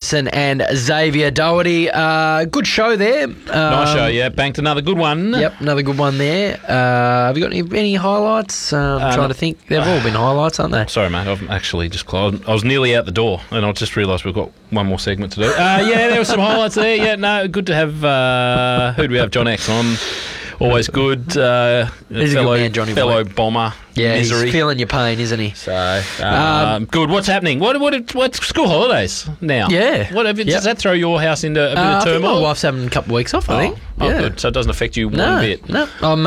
Madison and Xavier Doherty. Good show there. Nice show, yeah. Banked another good one. Yep, another good one there. Have you got any highlights? I'm trying to think. They've all been highlights, aren't they? Sorry, mate. I've actually just closed. I was nearly out the door, and I just realised we've got one more segment to do. Yeah, there were some highlights there. Yeah, no, good to have. Who do we have? John X on. Always good. He's a good man, Johnny fellow Boy. bomber. Yeah, Misery. he's feeling your pain, isn't he? So good. What's happening? What's school holidays now? Yeah. Does that throw your house into a bit of I think turmoil? my wife's having a couple of weeks off, I think. Oh, Yeah. good. So it doesn't affect you one bit. No,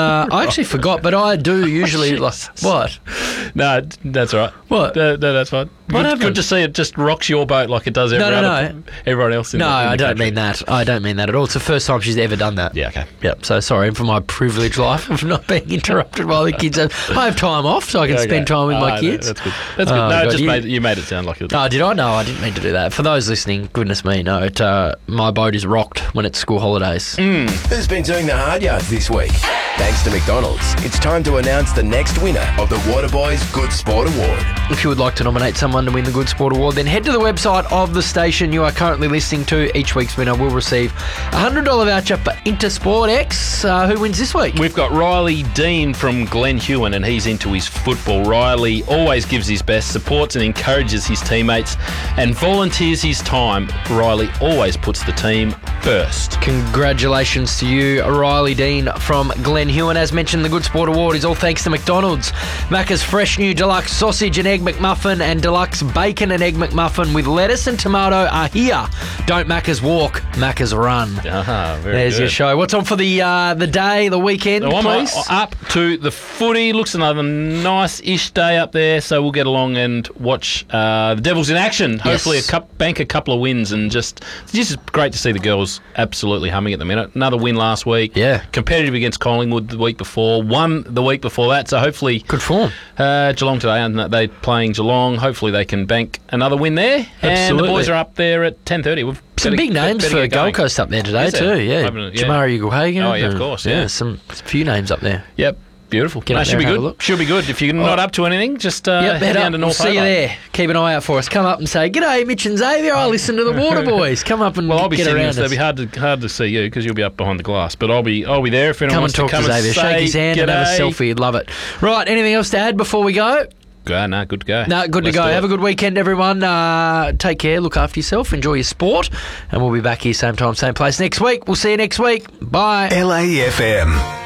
I actually forgot, but I do usually. What? No, that's all right. What? No, that's fine. What happened? Good to see it just rocks your boat like it does everyone else in No, the I don't country. mean that. I don't mean that at all. It's the first time she's ever done that. Yeah, okay. Yep. So sorry for my privileged life of not being interrupted while the kids. I have time off, so I can spend time with my kids. That's good. That's good. Oh, No, God, you made it sound like it. Oh, did I? No, I didn't mean to do that. For those listening, goodness me, no. My boat is rocked when it's school holidays. Who's been doing the hard yards this week? Thanks to McDonald's, it's time to announce the next winner of the Waterboys Good Sport Award. If you would like to nominate someone to win the Good Sport Award, then head to the website of the station you are currently listening to. Each week's winner will receive a $100 voucher for Intersport X. Who wins this week? We've got Riley Dean from Glen Huon, and he's into his football. Riley always gives his best, supports and encourages his teammates, and volunteers his time. Riley always puts the team first. Congratulations to you, Riley Dean from Glen Huon. As mentioned, the Good Sport Award is all thanks to McDonald's. Macca's fresh new deluxe sausage and egg McMuffin and deluxe bacon and egg McMuffin with lettuce and tomato are here. Don't Macca's walk, Macca's run. There's your show. What's on for the day, the weekend, please? Up to the footy. Looks another nice-ish day up there, so we'll get along and watch the Devils in action. Hopefully bank a couple of wins, and just great to see the girls absolutely humming at the minute. Another win last week. Yeah. Competitive against Collingwood the week before. Won the week before that, so hopefully... Good form. Geelong today, and they're playing Geelong. Hopefully they can bank another win there. Absolutely. And the boys are up there at 10:30. We've some big names for Gold Coast up there today too. Yeah, Jamari Ugle-Hagan. Oh yeah, of course. Yeah, some few names up there. Yep. Beautiful. Get up should be there and good. Should be good. If you're not up to anything, just head down to North. We'll see you there. Keep an eye out for us. Come up and say, "G'day, Mitch and Xavier. I listen to the Water Boys." Come up and I'll be get sitting. around us. It'll be hard to see you because you'll be up behind the glass. But I'll be there if anyone wants to come and Xavier. Shake his hand and have a selfie. He'd love it. Right. Anything else to add before we go? No, good to go. No, good to go. Have a good weekend, everyone. Take care. Look after yourself. Enjoy your sport. And we'll be back here same time, same place next week. We'll see you next week. Bye. LAFM.